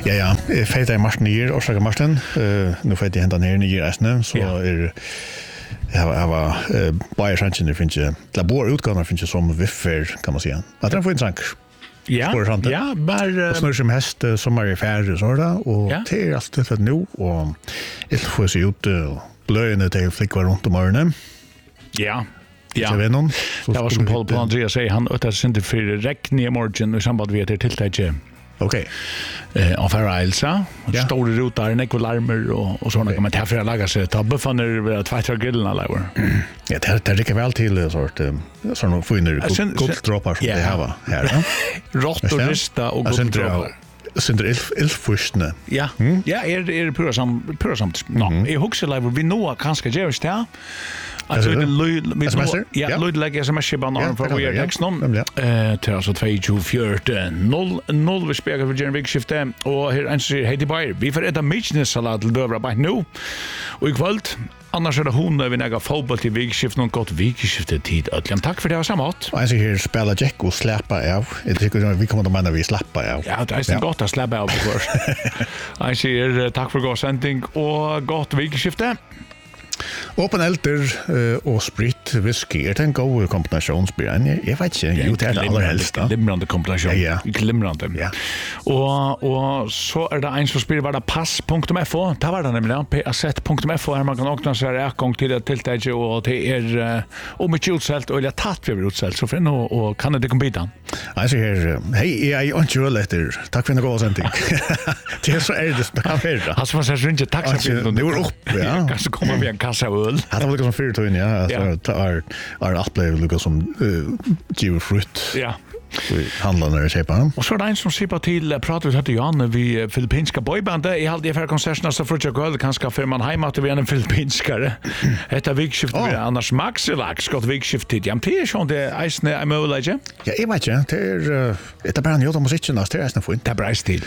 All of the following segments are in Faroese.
Ja, feita I Martin nyer, orsaka Martin. Nu feita I henta ner nyer eisne, så jag var bara chansen finns ju. Labor utgångar finns ju som viffer kan man säga. Att den får intressant. Ja, bara snurr som häst sommar I färre så där och det allt det nu och det får se ut blöjande till flickor runt om morgonen. Ja. Ja. Det var som Paul Andreas säger han ötar sig inte för regn I morgon I samband med det tilltaget. Okej. Och för Elsa, stora rotar, nekolarmer och såna kan man ta för att laga sig. Ta buffaner tvättra grillen alla år. Ja, det rycker väl till sort såna finner godsdroppar som det har här. Rått och rista och godsdroppar. Sindre ilfustne. Ja. Ja, är pura samt. I huxelive vi nå kanske görs det. Alltså det Lloyd lägger SMS-banan för vi är texten. Till alltså 2:24 vi spelar för Jeremy Skifte och här answer Heidi Bayer. Vi får äta midnattssalad till dövra bara nu. Och ikväll annars är det hon vi näga fotboll till vikskift något gott vikskifte tid. Tack för det var sammat. Och så här spela Jack och släppa av. Jag tycker vi kommer att mena vi släppa av. Ja, det är gott att släppa av först. Jag säger tack för god sändning och gott vikskifte. Open elder och sprit whisky är en god kombinationsbrand. Jag vet inte, ju det allra helst. Glimrande kombination. Ja. Glimrande. Ja. Och så är det en som spelar var det pass.fo. Det var det nämligen pass.fo här man kan öppna sig rättgång till det tilltaget och det är om mycket utsält och jag tatt vi utsält så för nu och kan det komma Alltså här hej jag är inte letter. Tack för den goda sändning. Det är så är det kan vara. Alltså man säger inte tack så mycket. Det var upp ja. Kanske kommer vi en kassa öl. Det var liksom för tön ja. Så är att play Lucas som give fruit. Ja. Vi handlar när det köper. Och så är det en som sippar till pratar vi hade Jan vi filippinska boybandet I hade för konserterna så för jag kanske för man hemma till en filippinskare. Detta vikskift vi annars Maxilax skott vikskift ja det är sånt det isne I'm over Ja, jag vet inte det är bara en jota musiken där det är nästan fint. Det är bra stil.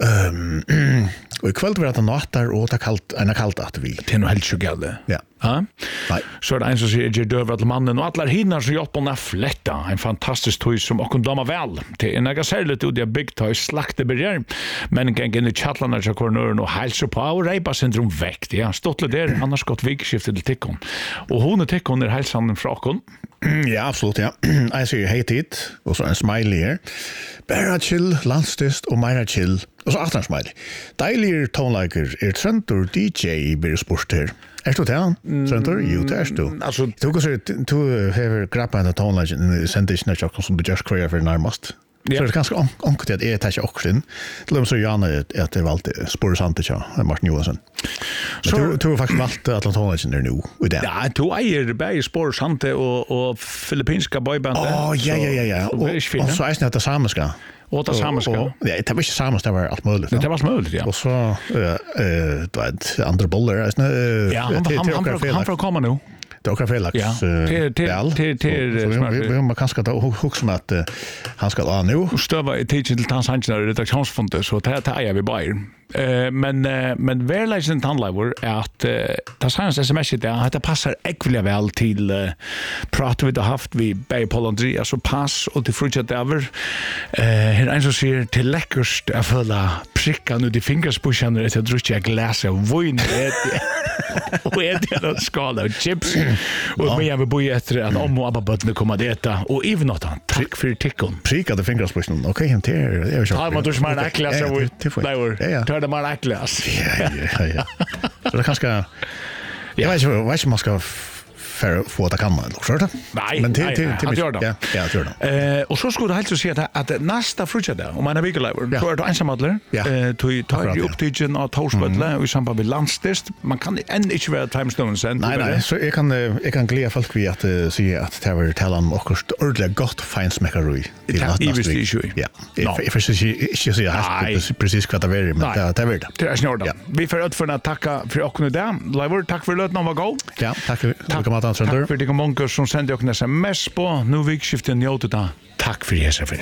Och ikväll var det nattar och det kallt att vi. Det är nog helt sjukt. Ja. Ja. Nej. Så är det en som säger Ger döver till mannen och alla hinnar så hjälper hon att flätta. En fantastisk toy som och dama väl. Det är några särskilt ut det big toy slakte börjar. Men kan in I chatlarna så corner och hälsa på och repa syndrom väckt. Ja, stått där annars gått vikskiftet till tickon. Och hon och tickon är hälsan från. Ja, absolut, ja. Jag säger hej tit och så en smiley här. Bara chill, landstist och mera chill. Och så aftan smiley. Deilig tonelager Trentor DJ blir sport här. Är du där? Trentor, ju där du. Alltså du går så du har grabbat en tonelager i sendingen jag som du just create för närmast. Så det ganska onkligt att det tar också in. Till så Jan att det var alltid spårsant ja, Martin Johansson. Så du har faktiskt valt att tonelagen är nu och det. Ja, du är bäj spårsant och filippinska boyband. Ja. Och så är det samiska. Och det samiska. Ja, det var inte samiska, det var allt möjligt. Det var allt möjligt, ja. Och så det var andra bollar. Ja, han får komma nu. Det är fel lax. Ja, vi har kanske ta hooks med att han ska ha nu. Stöva I teaching till Tanzania redaktionsfondet så det är vi bara. Men verkligen handlar att det sanns SMS det att det passar äckligt väl till pratar vi då haft vi bei Paul Andreas och pass och till fortsätta över här en så ser till läckerst att följa pricka nu de fingerspushen det jag druckit jag glas av vin och det är skala och chips och vi har boi efter att om och abba komma detta och even not tack för tickon pricka de fingerspushen okej hem till är så har man då smart äcklas så det man äcklas. Ja. Så det kanske jag vet inte man ska få det kan man också det. Nej, men till gör det. Ja, gör det. Och så skulle det helt så se att nästa fruja om man är viklever. Så är det ensamadler. Tar upptigen av Torsbölle och I samband med landstest. Man kan än inte vara timestone sen. Nej, så jag kan glädja folk vid att säga att det var talan och ordentligt gott finsmäckeri. Ja. Jag försöker inte säga precis vad det är, men det är det. Det är snart. Vi får ut för att tacka för och nu där. Live tack för löten var god. Ja, tack för Tack för det många som sände och SMS på nu vikskiften njöt det. Tack för det.